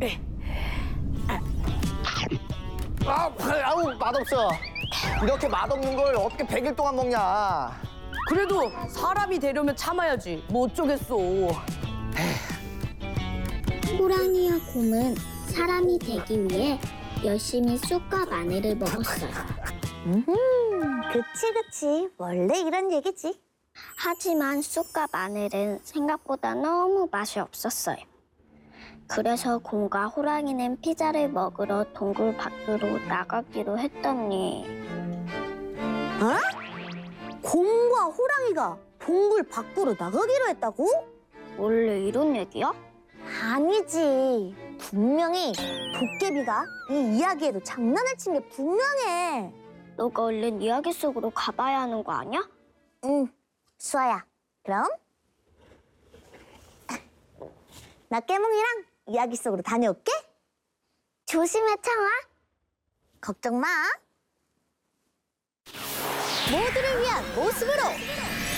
아우 맛없어. 이렇게 맛없는 걸 어떻게 100일 동안 먹냐. 그래도 사람이 되려면 참아야지. 뭐 어쩌겠어. 호랑이와 곰은 사람이 되기 위해 열심히 쑥과 마늘을 먹었어요. 그치. 원래 이런 얘기지. 하지만 쑥과 마늘은 생각보다 너무 맛이 없었어요. 그래서 곰과 호랑이는 피자를 먹으러 동굴 밖으로 나가기로 했더니 곰과 호랑이가 동굴 밖으로 나가기로 했다고? 원래 이런 얘기야? 아니지. 분명히 도깨비가 이 이야기에도 장난을 친 게 분명해. 너가 얼른 이야기 속으로 가봐야 하는 거 아니야? 응, 수아야. 그럼 나 깨몽이랑 이야기 속으로 다녀올게. 조심해, 청아. 걱정 마. 모두를 위한 모습으로